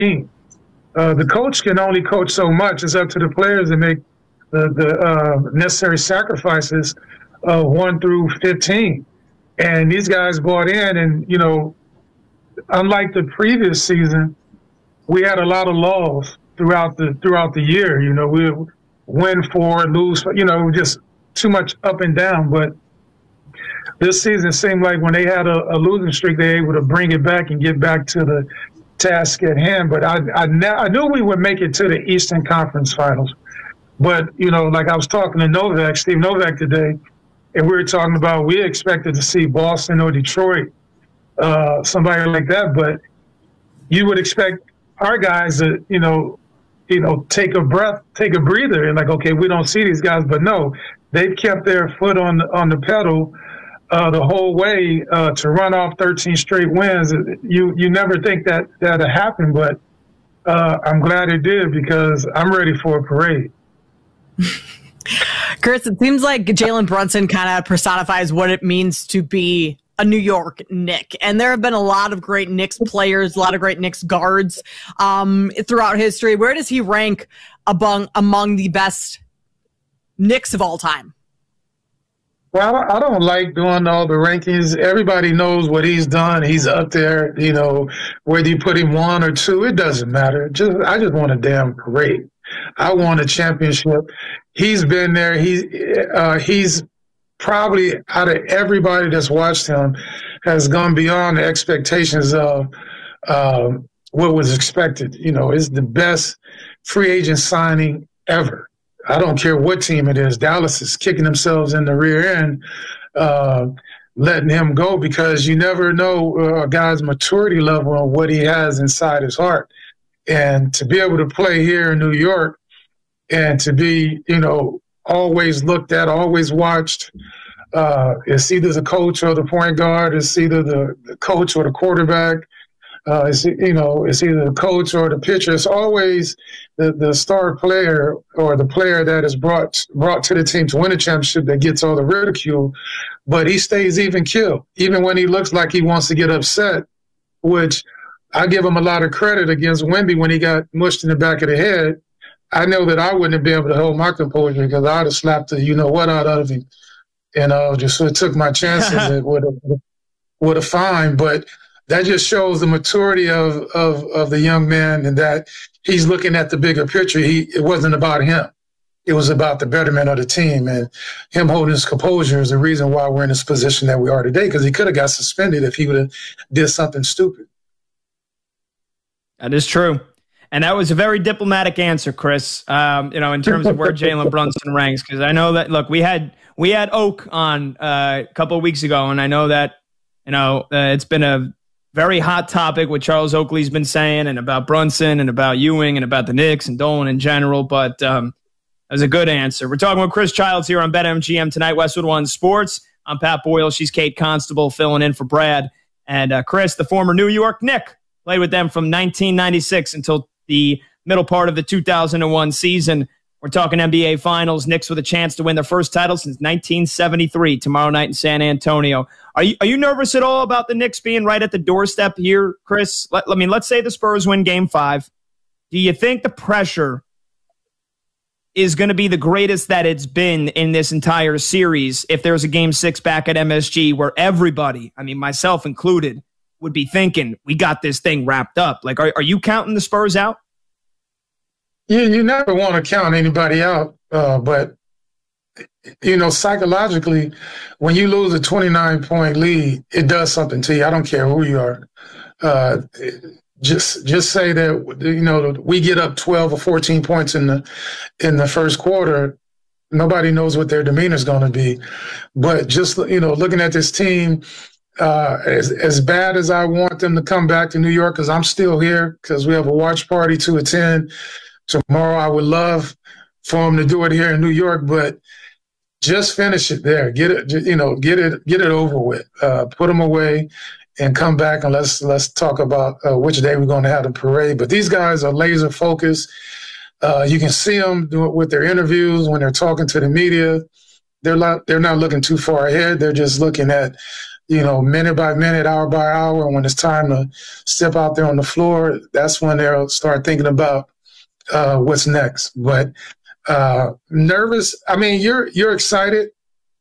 team. The coach can only coach so much. It's up to the players to make the necessary sacrifices 1 through 15. And these guys bought in, and, you know, unlike the previous season, we had a lot of lulls throughout the year. You know, we would win 4, lose, you know, just too much up and down. But this season seemed like when they had a losing streak, they were able to bring it back and get back to the task at hand. But I knew we would make it to the Eastern Conference Finals. But, you know, like I was talking to Steve Novak today, and we were talking about we expected to see Boston or Detroit, somebody like that. But you would expect our guys to, you know, take a breather, and like, okay, we don't see these guys. But no, they've kept their foot on the pedal the whole way to run off 13 straight wins. You never think that'd happen, but I'm glad it did, because I'm ready for a parade. Chris, it seems like Jalen Brunson kind of personifies what it means to be a New York Knick. And there have been a lot of great Knicks players, a lot of great Knicks guards throughout history. Where does he rank among the best Knicks of all time? Well, I don't like doing all the rankings. Everybody knows what he's done. He's up there, you know, whether you put him 1 or 2, it doesn't matter. I just want a damn parade. I want a championship. He's been there. He's probably, out of everybody that's watched him, has gone beyond the expectations of what was expected. You know, it's the best free agent signing ever. I don't care what team it is. Dallas is kicking themselves in the rear end, letting him go, because you never know a guy's maturity level and what he has inside his heart. And to be able to play here in New York and to be, you know, always looked at, always watched, it's either the coach or the point guard, it's either the coach or the quarterback, it's either the coach or the pitcher. It's always the star player or the player that is brought to the team to win a championship that gets all the ridicule, but he stays even keel, even when he looks like he wants to get upset, which I give him a lot of credit against Wemby when he got mushed in the back of the head. I know that I wouldn't have been able to hold my composure, because I'd have slapped the you-know-what out of him, and just sort of took my chances and would have fine. But that just shows the maturity of the young man, and that he's looking at the bigger picture. It wasn't about him. It was about the betterment of the team, and him holding his composure is the reason why we're in this position that we are today, because he could have got suspended if he would have did something stupid. That is true. And that was a very diplomatic answer, Chris, in terms of where Jalen Brunson ranks. Because I know that, look, we had Oak on a couple of weeks ago, and I know that, it's been a very hot topic what Charles Oakley's been saying, and about Brunson and about Ewing and about the Knicks and Dolan in general. But that was a good answer. We're talking with Chris Childs here on BetMGM tonight, Westwood One Sports. I'm Pat Boyle. She's Kate Constable filling in for Brad. And Chris, the former New York Knick, played with them from 1996 until the middle part of the 2001 season. We're talking NBA Finals. Knicks with a chance to win their first title since 1973, tomorrow night in San Antonio. Are you nervous at all about the Knicks being right at the doorstep here, Chris? Let's say the Spurs win Game 5. Do you think the pressure is going to be the greatest that it's been in this entire series if there's a Game 6 back at MSG where everybody, myself included, would be thinking, we got this thing wrapped up? Like, are you counting the Spurs out? You never want to count anybody out, but, psychologically, when you lose a 29-point lead, it does something to you. I don't care who you are. Just say that, we get up 12 or 14 points in the first quarter. Nobody knows what their demeanor is going to be. But just, looking at this team, as bad as I want them to come back to New York, because I'm still here, because we have a watch party to attend tomorrow. I would love for them to do it here in New York, but just finish it there. Get it over with. Put them away and come back, and let's talk about which day we're going to have the parade. But these guys are laser focused. You can see them do it with their interviews when they're talking to the media. They're not looking too far ahead. They're just looking at minute by minute, hour by hour. When it's time to step out there on the floor, that's when they'll start thinking about what's next. But nervous. I mean, you're excited.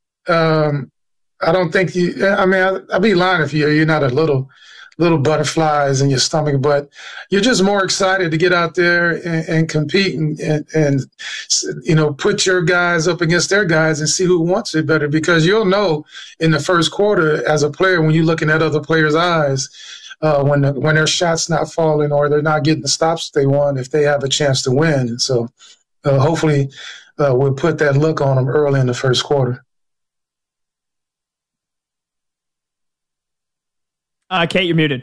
I don't think you. I mean, I'd be lying if you're not a little butterflies in your stomach, but you're just more excited to get out there and compete and put your guys up against their guys and see who wants it better, because you'll know in the first quarter as a player when you're looking at other players' eyes when their shot's not falling or they're not getting the stops they want, if they have a chance to win. And so hopefully we'll put that look on them early in the first quarter. Kate, you're muted.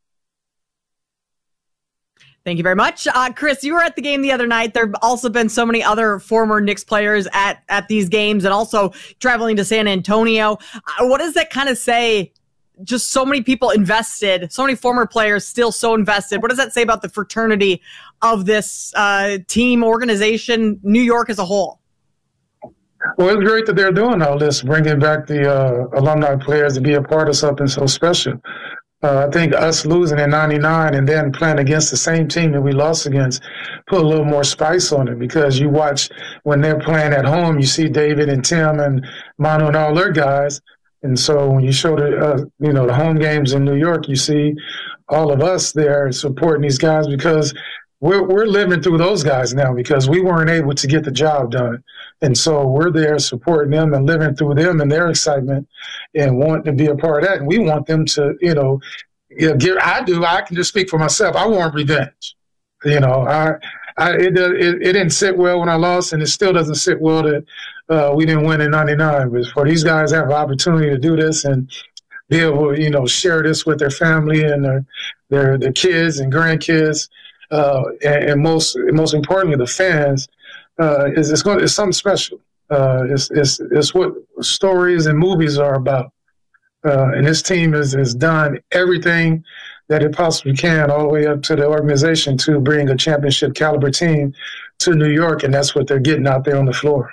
Thank you very much. Chris, you were at the game the other night. There have also been so many other former Knicks players at these games and also traveling to San Antonio. What does that kind of say? Just so many people invested, so many former players still so invested. What does that say about the fraternity of this team, organization, New York as a whole? Well, it's great that they're doing all this, bringing back the alumni players to be a part of something so special. I think us losing in '99 and then playing against the same team that we lost against put a little more spice on it, because you watch when they're playing at home, you see David and Tim and Manu and all their guys. And so when you show the home games in New York, you see all of us there supporting these guys, because we're living through those guys now, because we weren't able to get the job done. And so we're there supporting them and living through them and their excitement and wanting to be a part of that. And we want them to, I can just speak for myself. I want revenge. It didn't sit well when I lost, and it still doesn't sit well that we didn't win in '99. But for these guys to have an opportunity to do this and be able to, share this with their family and their kids and grandkids, and most importantly, the fans, it's something special. It's what stories and movies are about. And this team has done everything that it possibly can, all the way up to the organization, to bring a championship caliber team to New York, and that's what they're getting out there on the floor.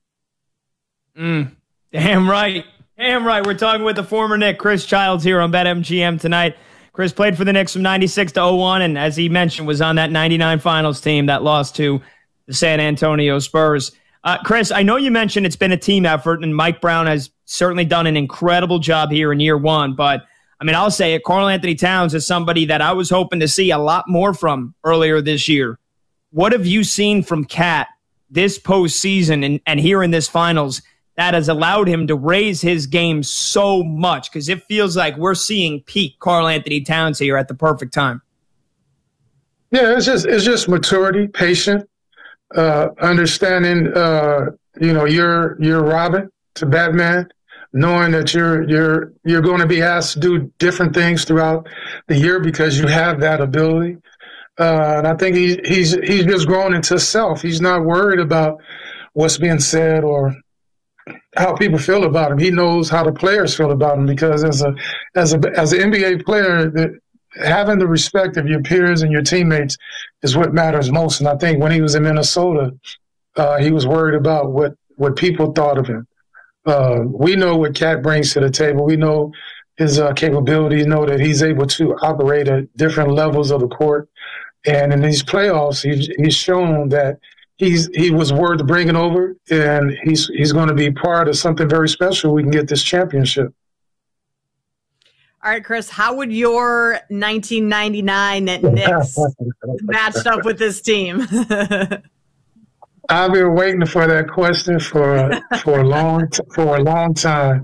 Damn right. Damn right. We're talking with the former Knick, Chris Childs, here on BetMGM tonight. Chris played for the Knicks from 96 to 01, and as he mentioned, was on that 99 finals team that lost to the San Antonio Spurs. Chris, I know you mentioned it's been a team effort, and Mike Brown has certainly done an incredible job here in year one, but I mean, I'll say it, Karl-Anthony Towns is somebody that I was hoping to see a lot more from earlier this year. What have you seen from Cat this postseason and here in this finals that has allowed him to raise his game so much? Because it feels like we're seeing peak Karl-Anthony Towns here at the perfect time. Yeah, it's just maturity, patience, understanding. You're Robin to Batman, knowing that you're going to be asked to do different things throughout the year because you have that ability. And I think he's just grown into self. He's not worried about what's being said or how people feel about him. He knows how the players feel about him, because as an NBA player, having the respect of your peers and your teammates is what matters most. And I think when he was in Minnesota, he was worried about what people thought of him. We know what Cat brings to the table. We know his capability. We know that he's able to operate at different levels of the court. And in these playoffs, he's shown that he was worth bringing over, and he's going to be part of something very special. We can get this championship. All right, Chris, how would your 1999 Knicks matched up with this team? I've been waiting for that question for a long time.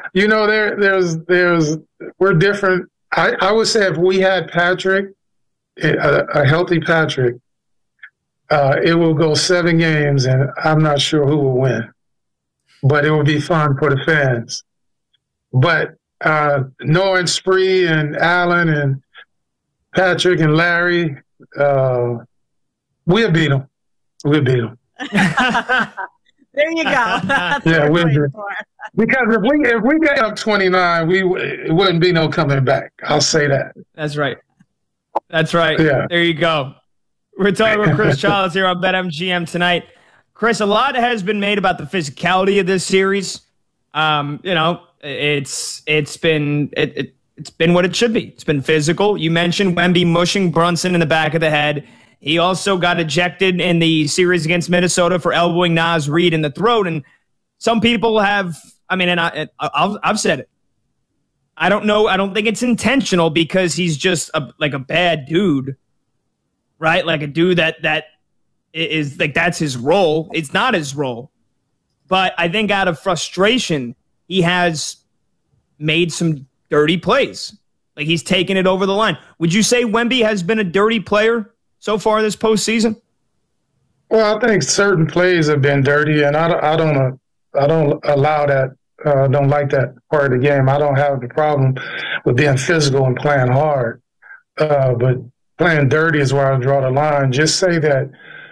We're different. I would say if we had Patrick, a healthy Patrick, it will go 7 games, and I'm not sure who will win. But it will be fun for the fans. But knowing Spree and Allen and Patrick and Larry, we'll beat them. We'll beat them. There you go. Yeah, we'll do. Because if we get up 29, it wouldn't be no coming back. I'll say that. That's right. That's right. Yeah. There you go. We're talking with Chris Childs here on BetMGM tonight. Chris, a lot has been made about the physicality of this series. It's been what it should be. It's been physical. You mentioned Wemby mushing Brunson in the back of the head. He also got ejected in the series against Minnesota for elbowing Naz Reid in the throat. And some people have, I mean, and I've said it. I don't know. I don't think it's intentional because he's just like a bad dude, right? Like a dude that is like, that's his role. It's not his role. But I think out of frustration, he has made some dirty plays. Like he's taken it over the line. Would you say Wemby has been a dirty player so far this postseason? Well, I think certain plays have been dirty, and I don't allow that. Don't like that part of the game. I don't have the problem with being physical and playing hard, but playing dirty is where I draw the line. Just say that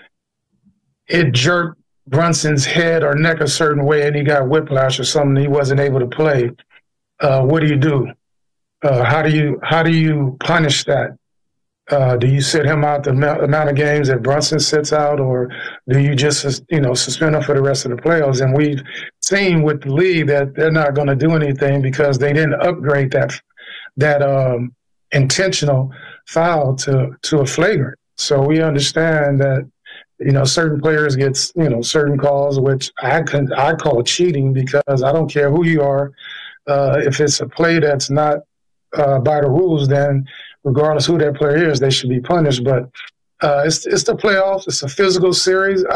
it jerked Brunson's head or neck a certain way, and he got whiplash or something. He wasn't able to play. What do you do? How do you punish that? Do you sit him out the amount of games that Brunson sits out, or do you just suspend him for the rest of the playoffs? And we've seen with the league that they're not going to do anything because they didn't upgrade that intentional foul to a flagrant. So we understand that certain players get certain calls, which I call cheating because I don't care who you are. If it's a play that's not by the rules, then regardless who that player is, they should be punished. But it's the playoffs. It's a physical series.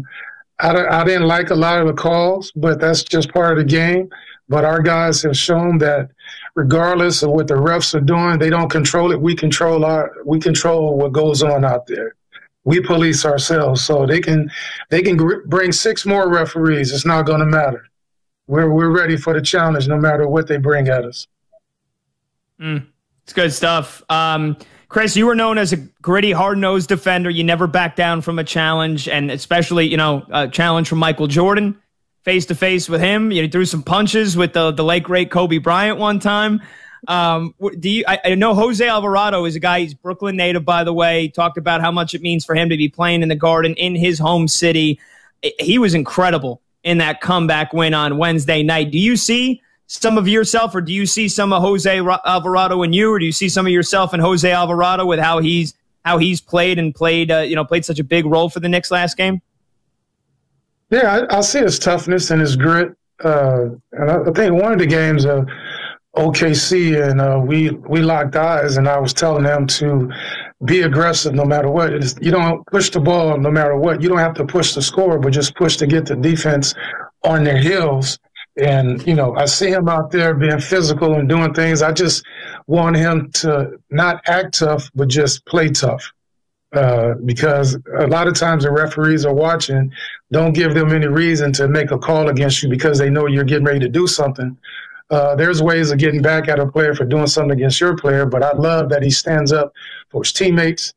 I didn't like a lot of the calls, but that's just part of the game. But our guys have shown that regardless of what the refs are doing, they don't control it. We control what goes on out there. We police ourselves, so they can bring 6 more referees. It's not going to matter. We're ready for the challenge, no matter what they bring at us. It's good stuff. Chris, you were known as a gritty, hard-nosed defender. You never backed down from a challenge, and especially, a challenge from Michael Jordan, face-to-face with him. You threw some punches with the late, great Kobe Bryant one time. I know Jose Alvarado is a guy, he's Brooklyn native, by the way. He talked about how much it means for him to be playing in the Garden in his home city. He was incredible in that comeback win on Wednesday night. Do you see some of yourself, or do you see some of Jose Alvarado in you, or do you see some of yourself in Jose Alvarado with how he's played such a big role for the Knicks last game? Yeah, I see his toughness and his grit. And I think one of the games of OKC, and we locked eyes, and I was telling them to be aggressive no matter what. You don't push the ball no matter what. You don't have to push the score, but just push to get the defense on their heels. And, I see him out there being physical and doing things. I just want him to not act tough, but just play tough. Because a lot of times the referees are watching. Don't give them any reason to make a call against you because they know you're getting ready to do something. There's ways of getting back at a player for doing something against your player, but I love that he stands up for his teammates.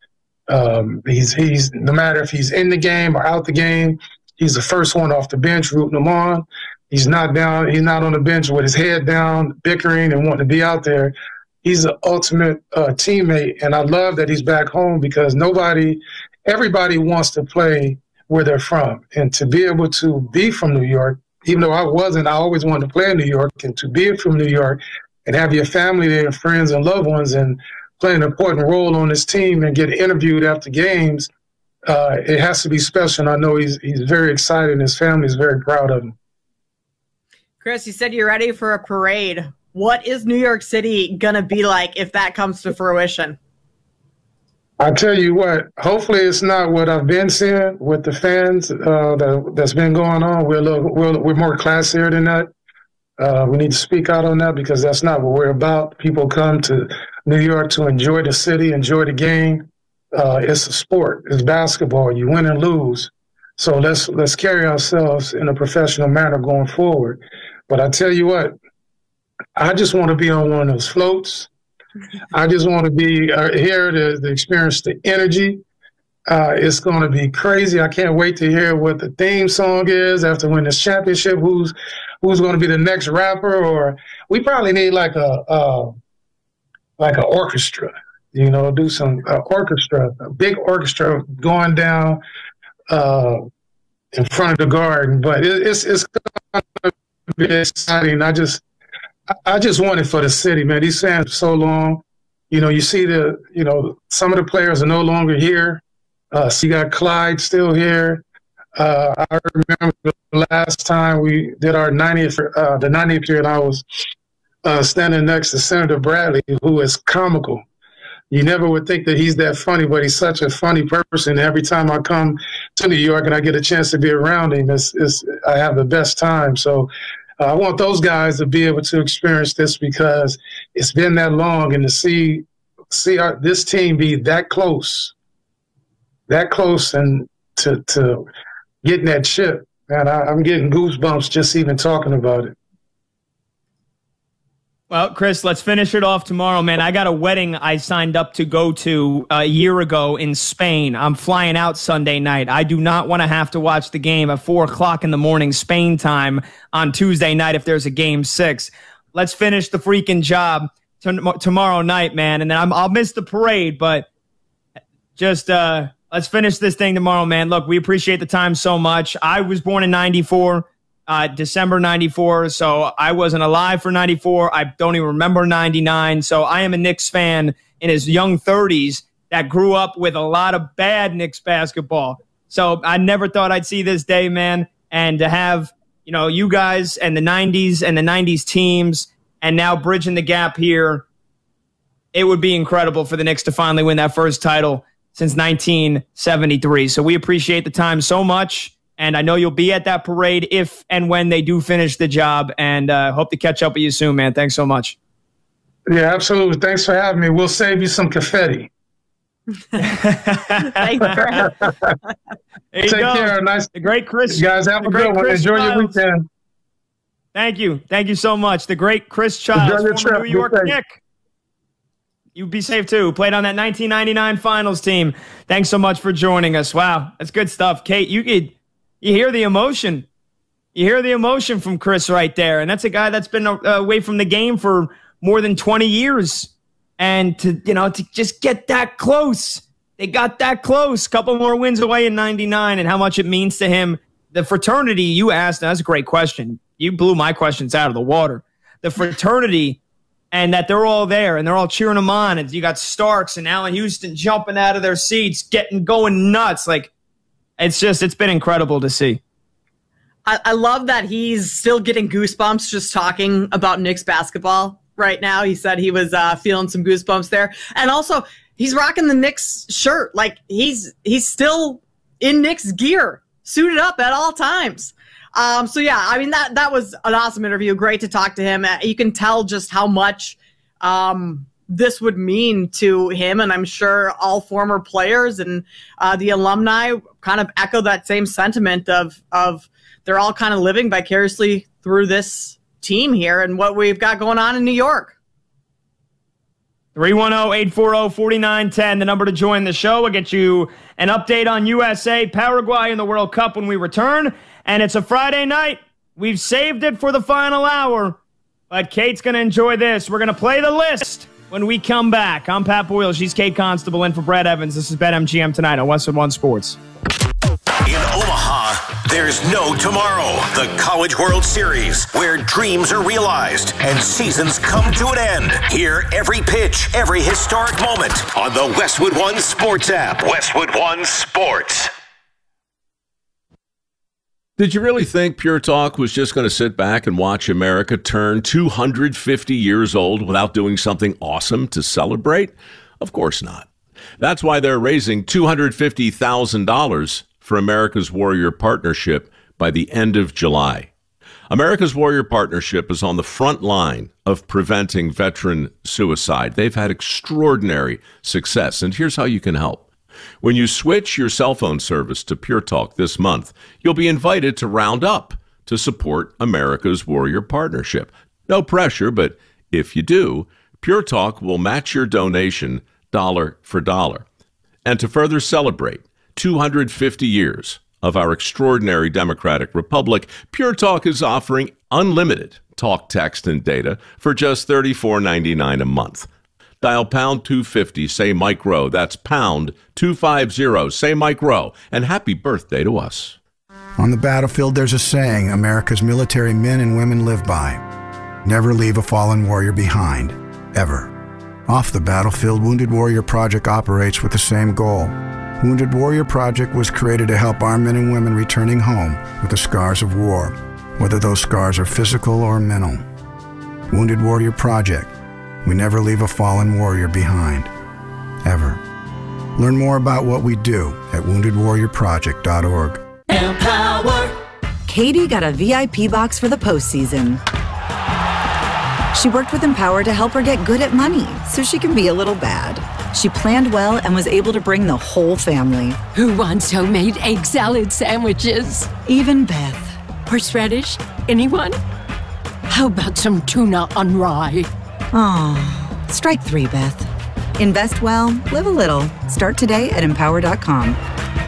He's no matter if he's in the game or out the game, he's the first one off the bench rooting them on. He's not down. He's not on the bench with his head down, bickering and wanting to be out there. He's the ultimate teammate, and I love that he's back home because everybody wants to play where they're from, and to be able to be from New York, even though I always wanted to play in New York, and to be from New York and have your family there, friends and loved ones, and play an important role on this team and get interviewed after games, it has to be special. And I know he's very excited, and his family is very proud of him. Chris, you said you're ready for a parade. What is New York City going to be like if that comes to fruition? I tell you what, hopefully it's not what I've been seeing with the fans that's been going on. We're more classier than that. We need to speak out on that because that's not what we're about. People come to New York to enjoy the city, enjoy the game. It's a sport. It's basketball. You win and lose. So let's carry ourselves in a professional manner going forward. But I tell you what, I just want to be on one of those floats. I just want to be here to experience the energy. It's going to be crazy. I can't wait to hear what the theme song is after winning this championship. Who's going to be the next rapper? Or we probably need like an orchestra. Do some orchestra, a big orchestra going down in front of the Garden. But it's going to be exciting. I just I just want it for the city, man. These fans so long. You know, you see some of the players are no longer here. So you got Clyde still here. I remember the last time we did our 90th year, and I was standing next to Senator Bradley, who is comical. You never would think that he's that funny, but he's such a funny person. Every time I come to New York and I get a chance to be around him, I have the best time. So I want those guys to be able to experience this because it's been that long, and to see this team be that close, and to getting that chip, man, I'm getting goosebumps just even talking about it. Well, Chris, let's finish it off tomorrow, man. I got a wedding I signed up to go to a year ago in Spain. I'm flying out Sunday night. I do not want to have to watch the game at 4 o'clock in the morning Spain time on Tuesday night if there's a game 6. Let's finish the freaking job tomorrow night, man. And then I'll miss the parade, but just let's finish this thing tomorrow, man. Look, we appreciate the time so much. I was born in 94. December 94, so I wasn't alive for 94. I don't even remember 99, so I am a Knicks fan in his young 30s that grew up with a lot of bad Knicks basketball. So I never thought I'd see this day, man, and to have, you guys and the 90s and the 90s teams and now bridging the gap here, it would be incredible for the Knicks to finally win that first title since 1973. So we appreciate the time so much. And I know you'll be at that parade if and when they do finish the job. And hope to catch up with you soon, man. Thanks so much. Yeah, absolutely. Thanks for having me. We'll save you some confetti. Thanks, Chris. Take care. Nice. The great Chris. You guys have a good one. Enjoy your weekend. Thank you. Thank you so much. The great Chris Childs, former New York Knick. You be safe too. Played on that 1999 finals team. Thanks so much for joining us. Wow, that's good stuff. Kate, you hear the emotion. You hear the emotion from Chris right there. And that's a guy that's been away from the game for more than 20 years. And to just get that close. They got that close. Couple more wins away in 99 and how much it means to him. The fraternity you asked, that's a great question. You blew my questions out of the water. The fraternity and that they're all there and they're all cheering him on. And you got Starks and Allen Houston jumping out of their seats, going nuts. Like, it's been incredible to see. I love that he's still getting goosebumps just talking about Knicks basketball right now. He said he was feeling some goosebumps there. And also, he's rocking the Knicks shirt. Like, he's still in Knicks gear, suited up at all times. So, yeah, I mean, that was an awesome interview. Great to talk to him. You can tell just how much this would mean to him, and I'm sure all former players and the alumni kind of echo that same sentiment of they're all kind of living vicariously through this team here and what we've got going on in New York. 310-840-4910, the number to join the show. We'll get you an update on USA, Paraguay in the World Cup when we return, and it's a Friday night. We've saved it for the final hour, but Kate's going to enjoy this. We're going to play the list when we come back. I'm Pat Boyle. She's Kate Constable in for Brett Evans. This is BetMGM tonight on Westwood One Sports. In Omaha, there's no tomorrow. The College World Series, where dreams are realized and seasons come to an end. Hear every pitch, every historic moment on the Westwood One Sports app. Westwood One Sports. Did you really think Pure Talk was just going to sit back and watch America turn 250 years old without doing something awesome to celebrate? Of course not. That's why they're raising $250,000 for America's Warrior Partnership by the end of July. America's Warrior Partnership is on the front line of preventing veteran suicide. They've had extraordinary success, and here's how you can help. When you switch your cell phone service to Pure Talk this month, you'll be invited to round up to support America's Warrior Partnership. No pressure, but if you do, Pure Talk will match your donation dollar for dollar. And to further celebrate 250 years of our extraordinary democratic republic, Pure Talk is offering unlimited talk, text, and data for just $34.99 a month. Dial pound 250, say Mike Rowe. That's pound 250, say Mike Rowe. And happy birthday to us. On the battlefield, there's a saying America's military men and women live by. never leave a fallen warrior behind, ever. Off the battlefield, Wounded Warrior Project operates with the same goal. Wounded Warrior Project was created to help our men and women returning home with the scars of war, whether those scars are physical or mental. Wounded Warrior Project. We never leave a fallen warrior behind, ever. Learn more about what we do at woundedwarriorproject.org. Empower. Katie got a VIP box for the postseason. She worked with Empower to help her get good at money so she can be a little bad. She planned well and was able to bring the whole family. Who wants homemade egg salad sandwiches? Even Beth. Horseradish? Anyone? How about some tuna on rye? Aw, strike 3, Beth. Invest well, live a little. Start today at empower.com.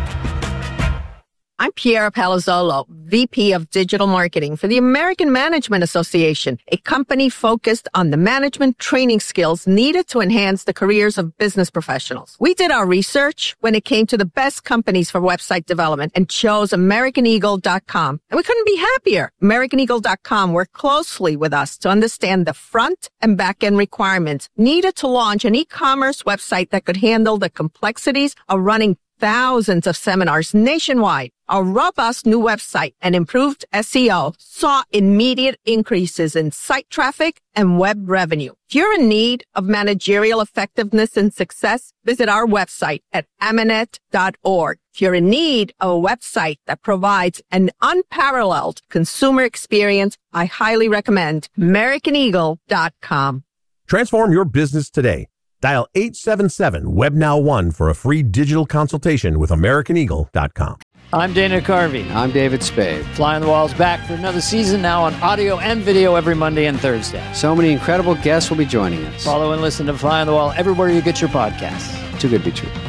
I'm Piera Palazzolo, VP of Digital Marketing for the American Management Association, a company focused on the management training skills needed to enhance the careers of business professionals. We did our research when it came to the best companies for website development and chose AmericanEagle.com. And we couldn't be happier. AmericanEagle.com worked closely with us to understand the front and back end requirements needed to launch an e-commerce website that could handle the complexities of running thousands of seminars nationwide. Our robust new website and improved SEO saw immediate increases in site traffic and web revenue. If you're in need of managerial effectiveness and success, visit our website at amanet.org. If you're in need of a website that provides an unparalleled consumer experience, I highly recommend AmericanEagle.com. Transform your business today. Dial 877-WebNow1 for a free digital consultation with AmericanEagle.com. I'm Dana Carvey. I'm David Spade. Fly on the Wall's back for another season now on audio and video every Monday and Thursday. So many incredible guests will be joining us. Follow and listen to Fly on the Wall everywhere you get your podcasts. Too good to be true.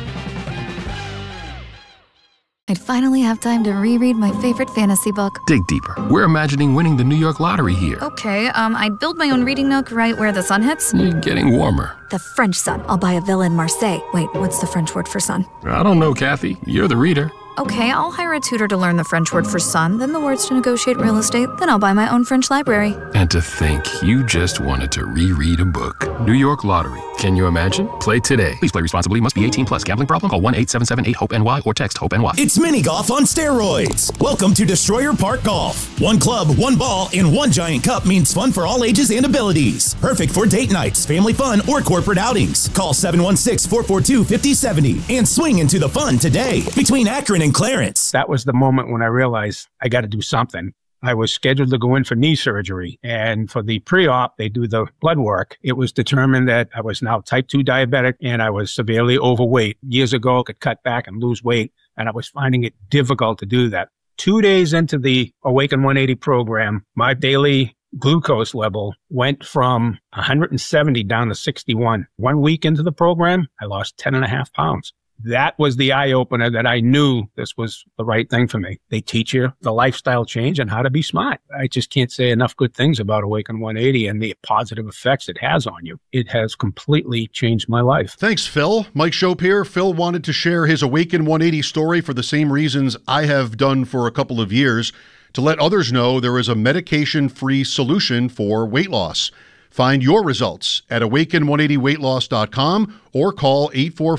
I'd finally have time to reread my favorite fantasy book. Dig deeper. We're imagining winning the New York lottery here. Okay, I'd build my own reading nook right where the sun hits. You're getting warmer. The French sun. I'll buy a villa in Marseille. Wait, what's the French word for sun? I don't know, Kathy. You're the reader. Okay, I'll hire a tutor to learn the French word for sun, then the words to negotiate real estate, then I'll buy my own French library. And to think you just wanted to reread a book. New York Lottery. Can you imagine? Play today. Please play responsibly. Must be 18 plus. Gambling problem? Call 1-877-8-HOPE-NY or text HOPE-NY. It's mini golf on steroids. Welcome to Destroyer Park Golf. One club, one ball, and one giant cup means fun for all ages and abilities. Perfect for date nights, family fun, or corporate outings. Call 716-442-5070 and swing into the fun today between Akron and Clarence. That was the moment when I realized I got to do something. I was scheduled to go in for knee surgery, and for the pre-op, they do the blood work. It was determined that I was now type 2 diabetic and I was severely overweight. Years ago, I could cut back and lose weight, and I was finding it difficult to do that. 2 days into the Awaken 180 program, my daily glucose level went from 170 down to 61. 1 week into the program, I lost 10.5 pounds. That was the eye-opener that I knew this was the right thing for me. They teach you the lifestyle change and how to be smart. I just can't say enough good things about Awaken 180 and the positive effects it has on you. It has completely changed my life. Thanks, Phil. Mike Shope here. Phil wanted to share his Awaken 180 story for the same reasons I have done for a couple of years, to let others know there is a medication-free solution for weight loss. Find your results at awaken180weightloss.com or call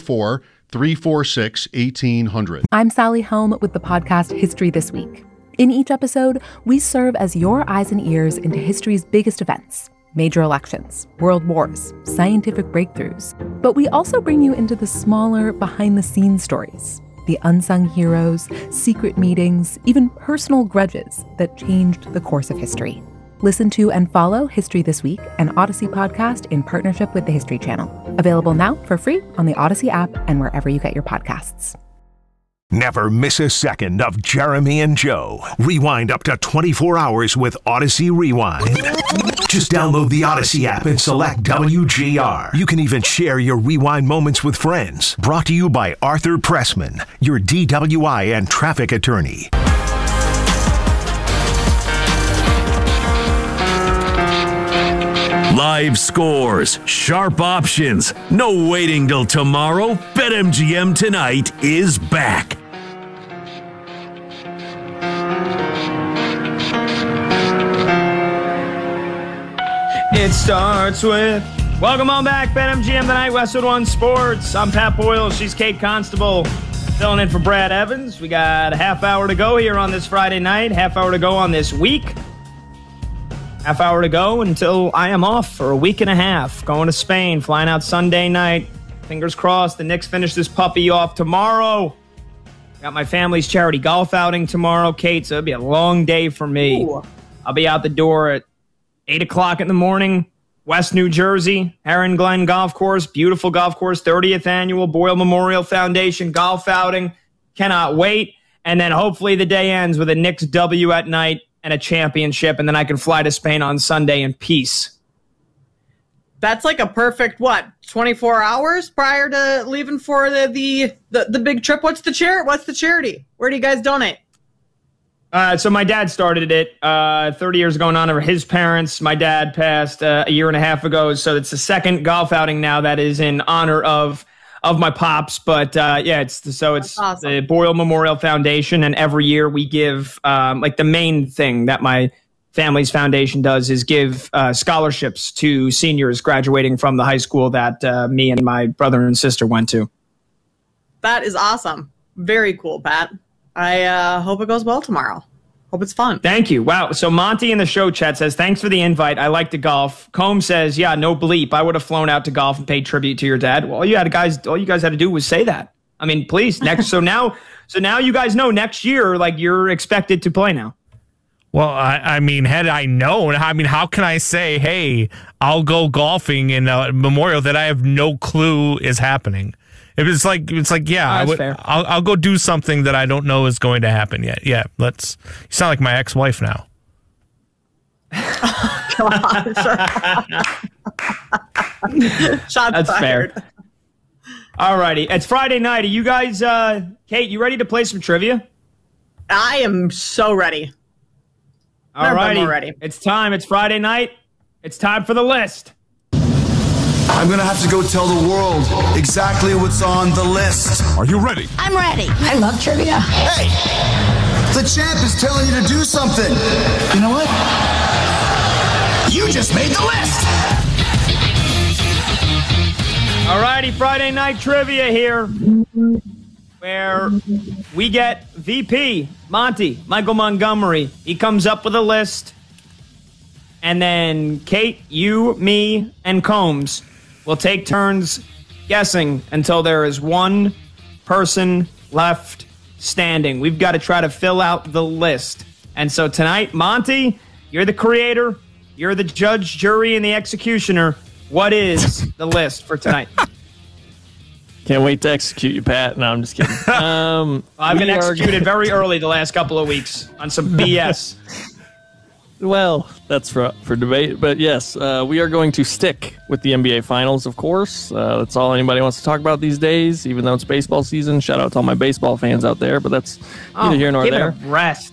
844-346-1800. I'm Sally Helm with the podcast History This Week. In each episode, we serve as your eyes and ears into history's biggest events, major elections, world wars, scientific breakthroughs. But we also bring you into the smaller, behind-the-scenes stories, the unsung heroes, secret meetings, even personal grudges that changed the course of history. Listen to and follow History This Week, an Odyssey podcast in partnership with the History Channel. Available now for free on the Odyssey app and wherever you get your podcasts. Never miss a second of Jeremy and Joe. Rewind up to 24 hours with Odyssey Rewind. Just download the Odyssey app and select WGR. You can even share your rewind moments with friends. Brought to you by Arthur Pressman, your DWI and traffic attorney. Live scores, sharp options, no waiting till tomorrow. BetMGM tonight is back. It starts with... Welcome on back, BetMGM Tonight, Westwood One Sports. I'm Pat Boyle. She's Kate Constable, filling in for Brad Evans. We got a half hour to go here on this Friday night, half hour to go on this week. Half hour to go until I am off for a week and a half. Going to Spain, flying out Sunday night. Fingers crossed the Knicks finish this puppy off tomorrow. Got my family's charity golf outing tomorrow, Kate, so it'll be a long day for me. Ooh. I'll be out the door at 8 o'clock in the morning. West New Jersey, Heron Glen Golf Course, beautiful golf course, 30th annual Boyle Memorial Foundation golf outing. Cannot wait. And then hopefully the day ends with a Knicks W at night and a championship, and then I can fly to Spain on Sunday in peace. That's like a perfect, 24 hours prior to leaving for the big trip? What's the charity? Where do you guys donate? So my dad started it 30 years ago in honor of his parents. My dad passed a year and a half ago, so it's the second golf outing now that is in honor of my pops. But it's awesome. The Boyle Memorial Foundation, and every year we give the main thing that my family's foundation does is give scholarships to seniors graduating from the high school that me and my brother and sister went to. That is awesome. Very cool, Pat. I hope it goes well tomorrow. Hope it's fun. Thank you. Wow. So Monty in the show chat says, thanks for the invite. I like to golf. Combs says, yeah, no bleep. I would have flown out to golf and paid tribute to your dad. Well, all you guys had to do was say that. I mean, please. Next. So now you guys know next year, you're expected to play now. Well, I mean, had I known, how can I say, hey, I'll go golfing in a Memorial that I have no clue is happening? If it's like, yeah, I'll go do something that I don't know is going to happen yet. Yeah, you sound like my ex-wife now. Shots That's fired. Fair. All righty. It's Friday night. Are you guys, Kate, you ready to play some trivia? I am so ready. All righty. It's time. It's Friday night. It's time for the list. I'm going to have to go tell the world exactly what's on the list. Are you ready? I'm ready. I love trivia. Hey, the champ is telling you to do something. You know what? You just made the list. All righty, Friday night trivia here, where we get VP, Monty, Michael Montgomery. He comes up with a list, and then Kate, you, me, and Combs will take turns guessing until there is one person left standing. We've got to try to fill out the list. And so tonight, Monty, you're the creator, you're the judge, jury, and the executioner. What is the list for tonight? Can't wait to execute you, Pat. No, I'm just kidding. I've been executed very early the last couple of weeks on some BS. Well, that's for debate. But yes, we are going to stick with the NBA Finals, of course. That's all anybody wants to talk about these days, even though it's baseball season. Shout out to all my baseball fans out there, but that's neither here nor there. Give it a rest.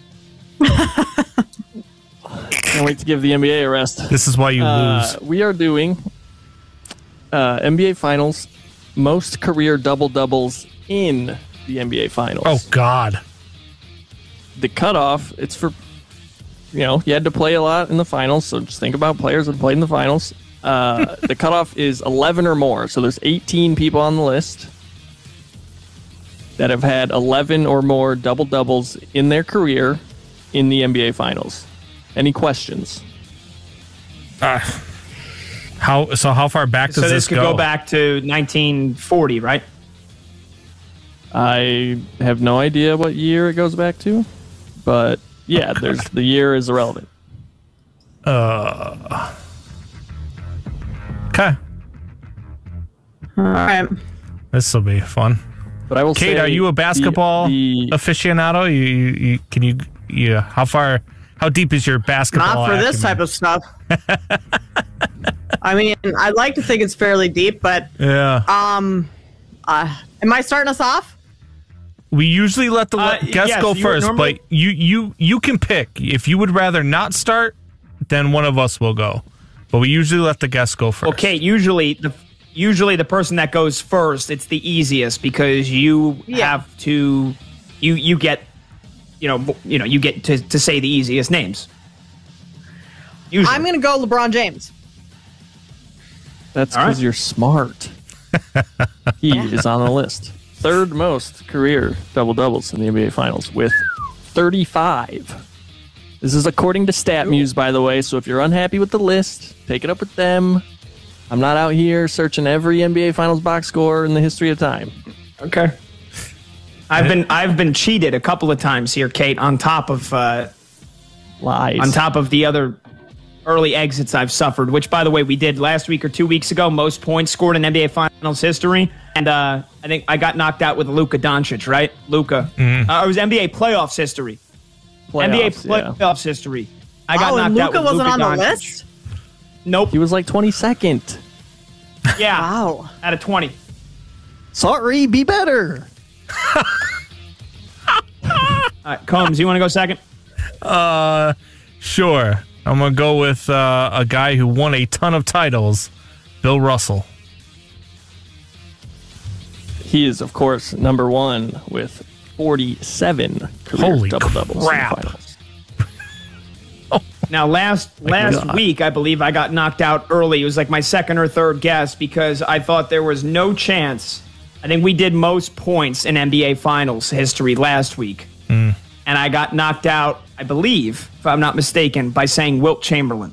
Can't wait to give the NBA a rest. This is why you lose. We are doing NBA Finals, most career double-doubles in the NBA Finals. Oh, God. The cutoff, it's for... you had to play a lot in the finals, so just think about players that played in the finals. The cutoff is 11 or more, so there's 18 people on the list that have had 11 or more double-doubles in their career in the NBA Finals. Any questions? How far back does this go? So this could go back to 1940, right? I have no idea what year it goes back to, but... yeah, the year is irrelevant. Okay. All right. This will be fun. But I will Kate, say, are you a basketball aficionado? How deep is your basketball? Not for this type of stuff. I mean, I'd like to think it's fairly deep, but yeah. Am I starting us off? We usually let the guests go first, normally, but you can pick. If you would rather not start, then one of us will go. But we usually let the guests go first. Okay, usually the person that goes first, it's the easiest because you have to you get you get to say the easiest names. Usually. I'm going to go LeBron James. That's because you're smart. He is on the list. Third most career double-doubles in the NBA Finals with 35. This is according to StatMuse, by the way, so if you're unhappy with the list, take it up with them. I'm not out here searching every NBA Finals box score in the history of time. Okay. I've been cheated a couple of times here, Kate, on top of lies. On top of the other early exits I've suffered, which, by the way, we did last week or 2 weeks ago, most points scored in NBA Finals history. And I think I got knocked out with Luka Doncic, right? Luka. It was NBA playoffs history. Playoffs history. I got knocked out with Luka wasn't on Doncic. the list? Nope. He was like 22nd. Yeah. Wow. Out of 20. Sorry, be better. All right, Combs, you want to go second? Sure. I'm going to go with a guy who won a ton of titles, Bill Russell. He is, of course, number one with 47 career double-doubles in the finals. Now, last week, I believe I got knocked out early. It was like my second or third guess because I thought there was no chance. I think we did most points in NBA Finals history last week. And I got knocked out, I believe, if I'm not mistaken, by saying Wilt Chamberlain.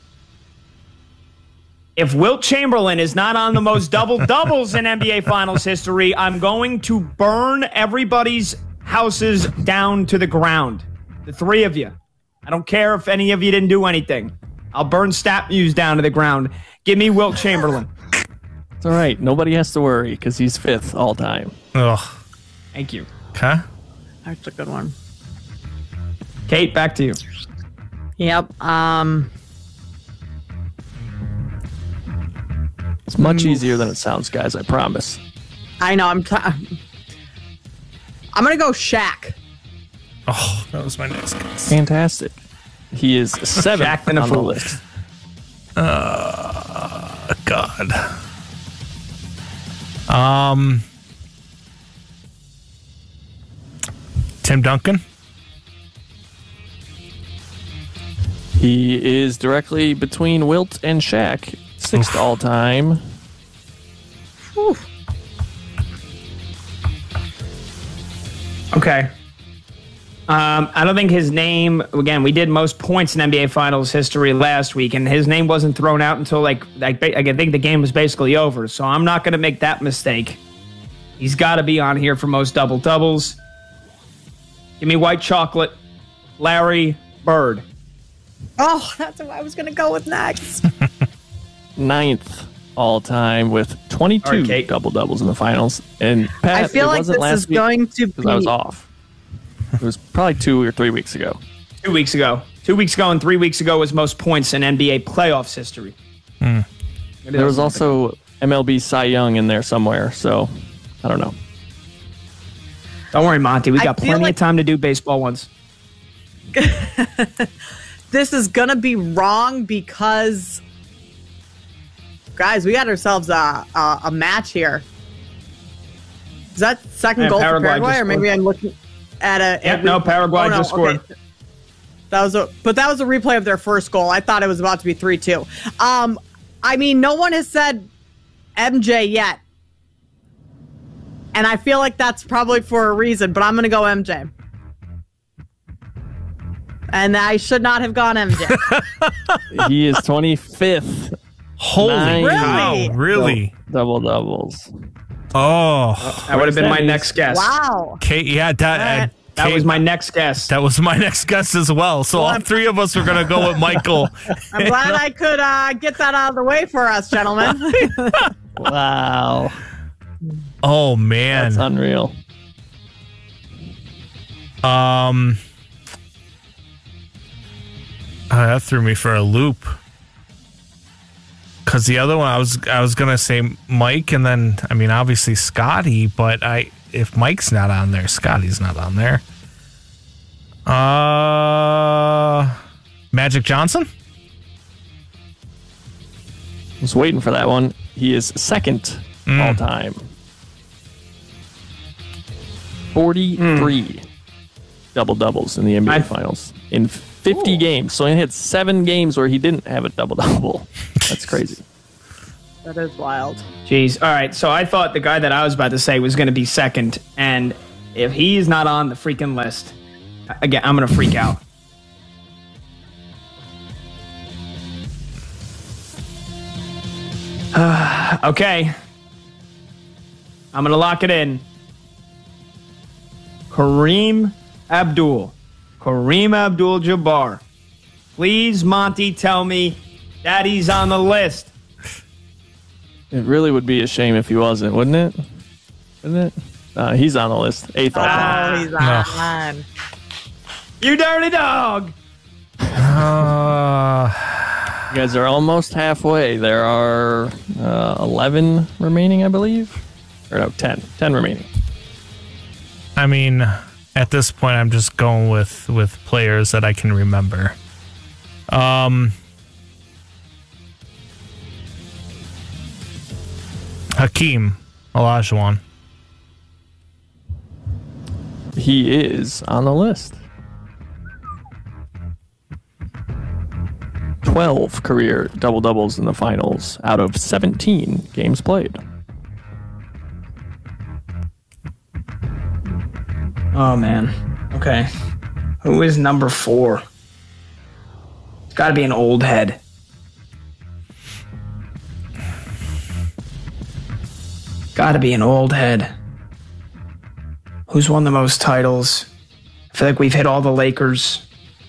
If Wilt Chamberlain is not on the most double-doubles in NBA Finals history, I'm going to burn everybody's houses down to the ground. The three of you. I don't care if any of you didn't do anything. I'll burn StatMuse down to the ground. Give me Wilt Chamberlain. It's all right. Nobody has to worry because he's fifth all time. Ugh. Thank you. Okay. That's a good one. Kate, back to you. Yep. It's much easier than it sounds, guys. I promise. I know. I'm going to go Shaq. Oh, that was my next guess. Fantastic. He is seventh on the list. God. Tim Duncan. He is directly between Wilt and Shaq. Sixth all time. Whew. Okay. I don't think his name, again, we did most points in NBA Finals history last week, and his name wasn't thrown out until, I think the game was basically over, so I'm not going to make that mistake. He's got to be on here for most double-doubles. Give me white chocolate. Larry Bird. Oh, that's what I was going to go with next. Ninth all time with 22 double-doubles in the finals. And Pat, I feel like this is going to be... I was off. It was probably 2 or 3 weeks ago. 2 weeks ago. 2 weeks ago and 3 weeks ago was most points in NBA playoffs history. There was also MLB Cy Young in there somewhere, so I don't know. Don't worry, Monty. We got plenty of time to do baseball ones. This is going to be wrong because, guys, we got ourselves a match here. Is that second goal for Paraguay, or maybe I'm looking at a... no, Paraguay just scored. Okay. That was a replay of their first goal. I thought it was about to be 3-2. I mean, no one has said MJ yet. And I feel like that's probably for a reason, but I'm going to go MJ. And I should not have gone MJ. He is 25th. Holy cow, really? Double-doubles. Oh. That would have been my next guess. Wow. Kate, yeah, that was my next guess. That was my next guess as well. So all three of us are going to go with Michael. I'm glad I could get that out of the way for us, gentlemen. Wow. Oh, man. That's unreal. That threw me for a loop. Because the other one, I was gonna say Mike, and then I mean obviously Scotty, but if Mike's not on there, Scotty's not on there. Magic Johnson. I was waiting for that one. He is second all time. 43 double-doubles in the NBA Finals in 50 games. So he had 7 games where he didn't have a double-double. That's crazy. That is wild. Jeez. All right. So I thought the guy that I was about to say was going to be second. And if he's not on the freaking list, again, I'm going to freak out. Okay. I'm going to lock it in. Kareem Abdul-Jabbar. Please, Monty, tell me that he's on the list. It really would be a shame if he wasn't, wouldn't it? Wouldn't it? He's on the list. 8th all time. Oh, he's on. You dirty dog. You guys are almost halfway. There are 11 remaining, I believe. Or no, 10. 10 remaining. I mean, at this point, I'm just going with players that I can remember. Hakeem Olajuwon. He is on the list. 12 career double-doubles in the finals out of 17 games played. Oh, man. Okay. Who is number 4? It's got to be an old head. Got to be an old head. Who's won the most titles? I feel like we've hit all the Lakers.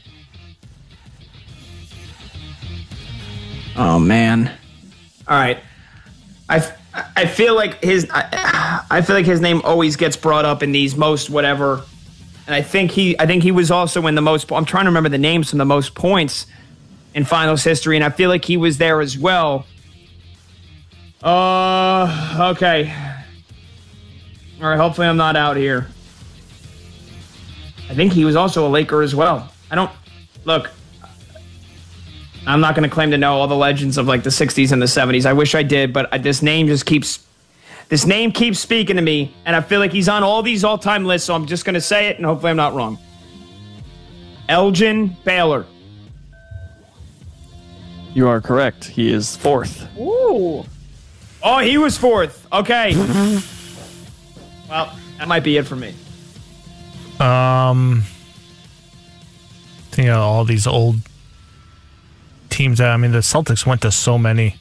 Oh, man. All right. I feel like his name always gets brought up in these most whatever, and I think he was also in the most. I'm trying to remember the names from the most points in finals history, and I feel like he was there as well. Okay. All right. Hopefully, I'm not out here. I think he was also a Laker as well. I'm not going to claim to know all the legends of like the 60s and the 70s. I wish I did, but this name keeps speaking to me, and I feel like he's on all these all-time lists, so I'm just going to say it, and hopefully I'm not wrong. Elgin Baylor. You are correct. He is 4th. Ooh. Oh, he was 4th. Okay. Well, that might be it for me. Think of all these old teams. I mean, the Celtics went to so many.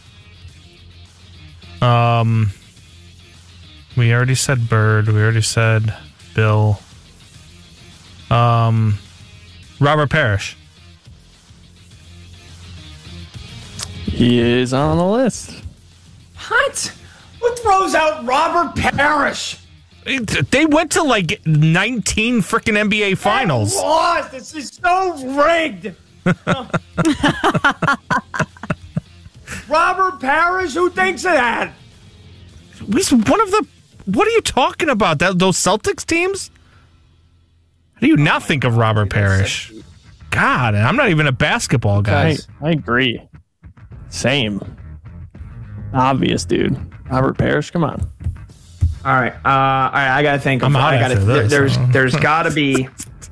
We already said Bird. We already said Bill. Robert Parrish. He is on the list. What? Who throws out Robert Parrish? They went to like 19 freaking NBA finals. They lost. This is so rigged. Robert Parrish? Who thinks of that? He's one of the. What are you talking about? Those Celtics teams? How do you not think of Robert Parrish? God, I'm not even a basketball guy. I agree. Same. Obvious, dude. Robert Parrish, come on. All right. I gotta think. I'm out after this. There's gotta be.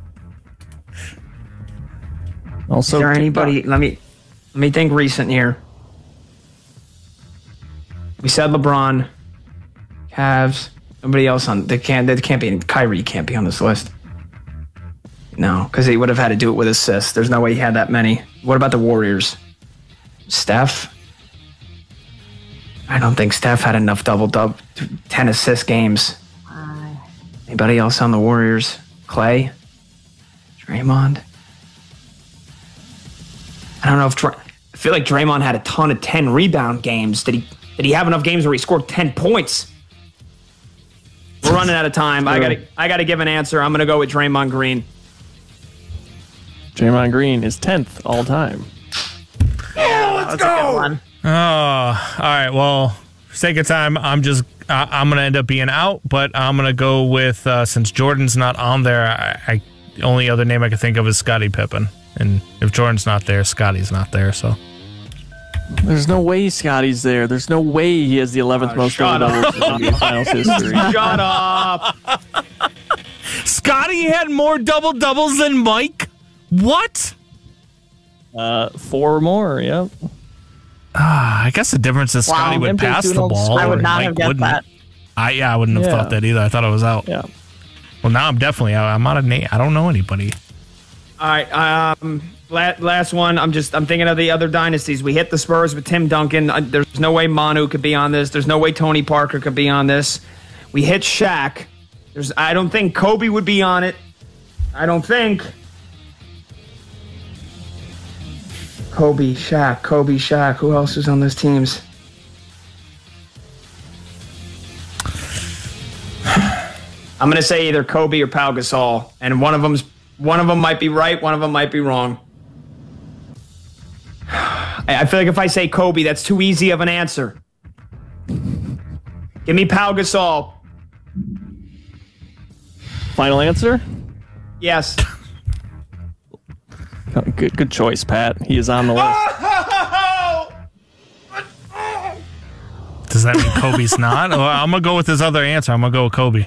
Also, is there anybody? Let me think recent here. We said LeBron, Cavs. Nobody else on. They can't be. Kyrie can't be on this list. No, because he would have had to do it with assists. There's no way he had that many. What about the Warriors? Steph. I don't think Steph had enough double 10 assist games. Anybody else on the Warriors? Clay? Draymond? I don't know if I feel like Draymond had a ton of 10 rebound games. Did he have enough games where he scored 10 points? We're running out of time. I gotta give an answer. I'm gonna go with Draymond Green. Draymond Green is 10th all time. Oh, let's go! Oh, all right. Well, for sake of time, I'm gonna end up being out, but I'm gonna go with since Jordan's not on there. I only other name I can think of is Scottie Pippen, and if Jordan's not there, Scottie's not there. So there's no way Scottie's there. There's no way he has the 11th most double-doubles in NBA Finals history. Shut up! Scottie had more double-doubles than Mike. What? 4 more. Yep. I guess the difference is Scotty would pass the ball. I would not have guessed that. I wouldn't have thought that either. I thought I was out. Yeah. Well, now I'm definitely out. I'm out of Nate. I don't know anybody. All right. Last one. I'm thinking of the other dynasties. We hit the Spurs with Tim Duncan. There's no way Manu could be on this. There's no way Tony Parker could be on this. We hit Shaq. I don't think Kobe would be on it. I don't think. Kobe, Shaq. Who else is on those teams? I'm going to say either Kobe or Pau Gasol, and one of them might be right, one of them might be wrong. I feel like if I say Kobe, that's too easy of an answer. Give me Pau Gasol. Final answer? Yes. Good choice, Pat. He is on the list. Does that mean Kobe's not? Well, I'm going to go with his other answer. I'm going to go with Kobe.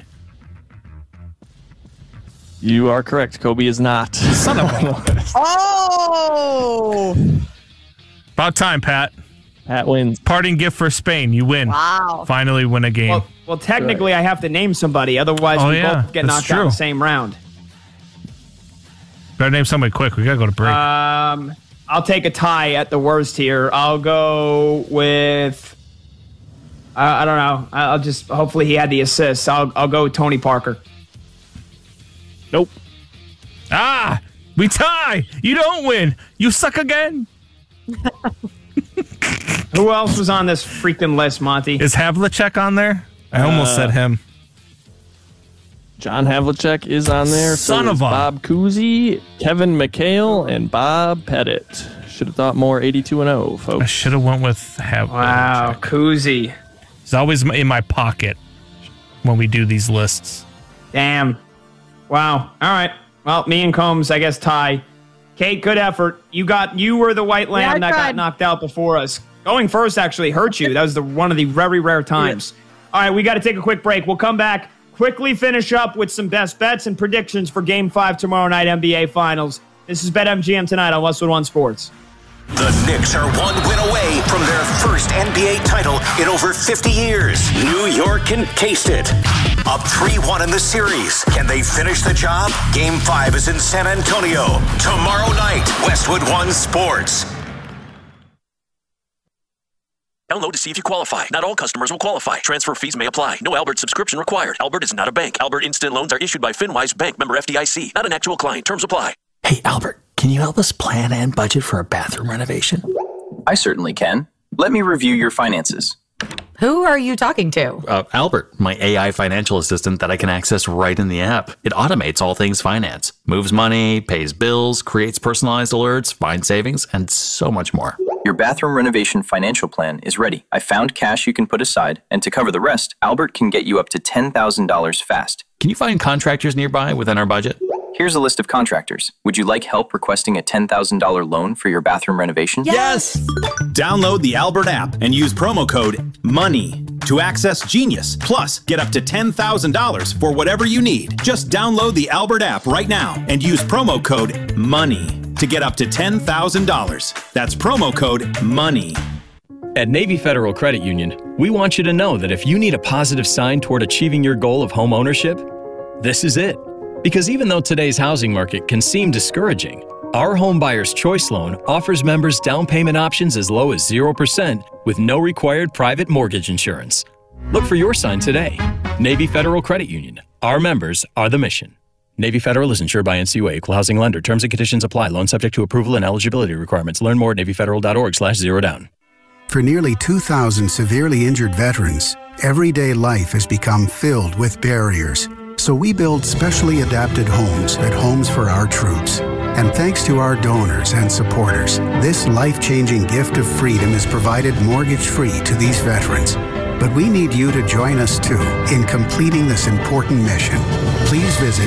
You are correct. Kobe is not. Son of a... Oh! About time, Pat. Pat wins. Parting gift for Spain. You win. Wow. Finally win a game. Well, technically, I have to name somebody. Otherwise, we both get knocked out in the same round. Better name somebody quick. We got to go to break. I'll take a tie at the worst here. I'll go with... I don't know. I'll just... Hopefully, he had the assists. I'll go with Tony Parker. Nope. We tie. You don't win. You suck again. Who else was on this freaking list, Monty? Is Havlicek on there? I almost said him. John Havlicek is on there. Son of a... Bob Cousy, Kevin McHale, and Bob Pettit. Should have thought more 82-0, folks. I should have went with Havlicek. Wow, Cousy. He's always in my pocket when we do these lists. Damn. Wow. All right. Well, me and Combs, I guess, tie. Kate, good effort. You were the white lamb that got knocked out before us. Going first actually hurt you. That was one of the very rare times. All right, we got to take a quick break. We'll come back, quickly finish up with some best bets and predictions for Game 5 tomorrow night NBA Finals. This is BetMGM tonight on Westwood One Sports. The Knicks are one win away from their first NBA title in over 50 years. New York can taste it. Up 3-1 in the series. Can they finish the job? Game 5 is in San Antonio. Tomorrow night, Westwood One Sports. Download to see if you qualify. Not all customers will qualify. Transfer fees may apply. No Albert subscription required. Albert is not a bank. Albert Instant Loans are issued by FinWise Bank, member FDIC. Not an actual client. Terms apply. Hey, Albert, can you help us plan and budget for a bathroom renovation? I certainly can. Let me review your finances. Who are you talking to? Albert, my AI financial assistant that I can access right in the app. It automates all things finance, moves money, pays bills, creates personalized alerts, finds savings, and so much more. Your bathroom renovation financial plan is ready. I found cash you can put aside, and to cover the rest, Albert can get you up to $10,000 fast. Can you find contractors nearby within our budget? Here's a list of contractors. Would you like help requesting a $10,000 loan for your bathroom renovation? Yes! Download the Albert app and use promo code MONEY to access Genius. Plus, get up to $10,000 for whatever you need. Just download the Albert app right now and use promo code MONEY to get up to $10,000. That's promo code MONEY. At Navy Federal Credit Union, we want you to know that if you need a positive sign toward achieving your goal of home ownership, this is it. Because even though today's housing market can seem discouraging, our Home Buyer's Choice Loan offers members down payment options as low as 0% with no required private mortgage insurance. Look for your sign today. Navy Federal Credit Union. Our members are the mission. Navy Federal is insured by NCUA, Equal Housing Lender. Terms and conditions apply. Loan subject to approval and eligibility requirements. Learn more at NavyFederal.org/zerodown. For nearly 2,000 severely injured veterans, everyday life has become filled with barriers. So we build specially adapted homes at Homes for Our Troops. And thanks to our donors and supporters, this life-changing gift of freedom is provided mortgage-free to these veterans. But we need you to join us too in completing this important mission. Please visit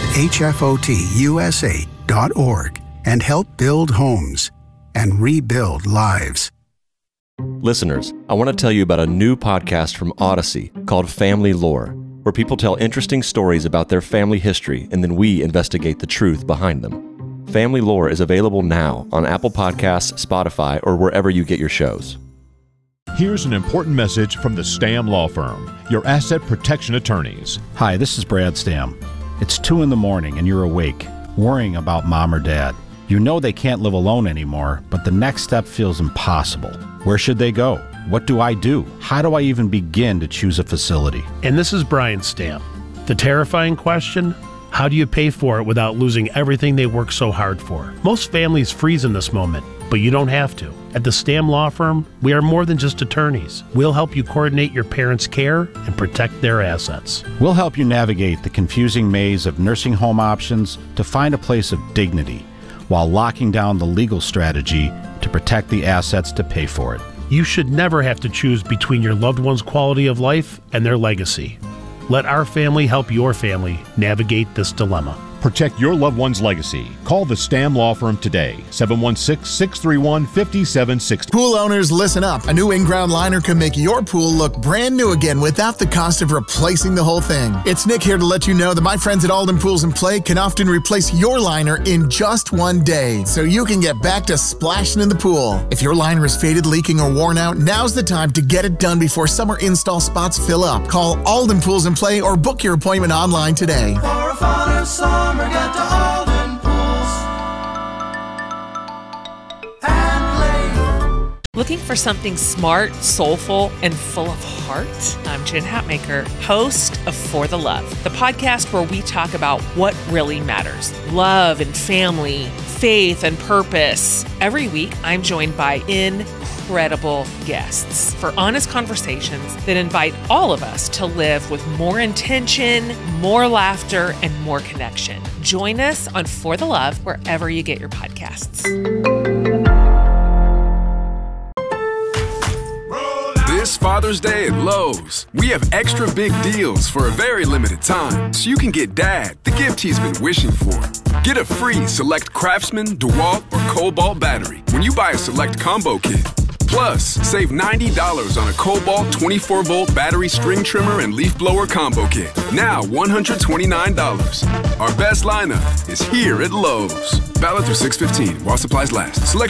hfotusa.org and help build homes and rebuild lives. Listeners, I want to tell you about a new podcast from Odyssey called Family Lore, where people tell interesting stories about their family history and then we investigate the truth behind them. Family Lore is available now on Apple Podcasts, Spotify, or wherever you get your shows. Here's an important message from the Stamm Law Firm, your asset protection attorneys. Hi, this is Brad Stamm. It's 2 a.m. and you're awake, worrying about mom or dad. You know they can't live alone anymore, but the next step feels impossible. Where should they go? What do I do? How do I even begin to choose a facility? And this is Brian Stamm. The terrifying question: how do you pay for it without losing everything they work so hard for? Most families freeze in this moment, but you don't have to. At the Stamm Law Firm, we are more than just attorneys. We'll help you coordinate your parents' care and protect their assets. We'll help you navigate the confusing maze of nursing home options to find a place of dignity, while locking down the legal strategy to protect the assets to pay for it. You should never have to choose between your loved one's quality of life and their legacy. Let our family help your family navigate this dilemma. Protect your loved one's legacy. Call the Stamm Law Firm today, 716-631-5760. Pool owners, listen up. A new in-ground liner can make your pool look brand new again without the cost of replacing the whole thing. It's Nick here to let you know that my friends at Alden Pools & Play can often replace your liner in just one day, so you can get back to splashing in the pool. If your liner is faded, leaking, or worn out, now's the time to get it done before summer install spots fill up. Call Alden Pools & Play or book your appointment online today. For a fun of summer, get to Alden Pools and play. Looking for something smart, soulful, and full of heart? I'm Jen Hatmaker, host of For the Love, the podcast where we talk about what really matters: love and family, faith and purpose. Every week, I'm joined by incredible guests for honest conversations that invite all of us to live with more intention, more laughter, and more connection. Join us on For the Love wherever you get your podcasts. This Father's Day at Lowe's, we have extra big deals for a very limited time, so you can get Dad the gift he's been wishing for. Get a free Select Craftsman, DeWalt, or Cobalt battery when you buy a Select Combo Kit. Plus, save $90 on a Cobalt 24-volt battery string trimmer and leaf blower combo kit. Now $129. Our best lineup is here at Lowe's. Valid through 6/15 while supplies last. Select